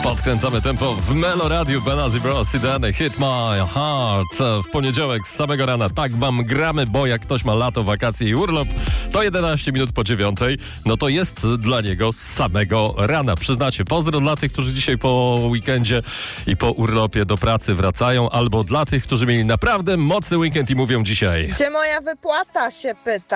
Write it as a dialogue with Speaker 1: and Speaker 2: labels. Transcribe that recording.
Speaker 1: Podkręcamy tempo w Melo Radiu. Benazzi Bros i Danny Hit My Heart. W poniedziałek z samego rana tak wam gramy, bo jak ktoś ma lato, wakacje i urlop, to 11 minut po 9, no to jest dla niego z samego rana. Przyznacie, pozdro dla tych, którzy dzisiaj po weekendzie i po urlopie do pracy wracają, albo dla tych, którzy mieli naprawdę mocny weekend i mówią dzisiaj:
Speaker 2: Gdzie moja wypłata, się pyta.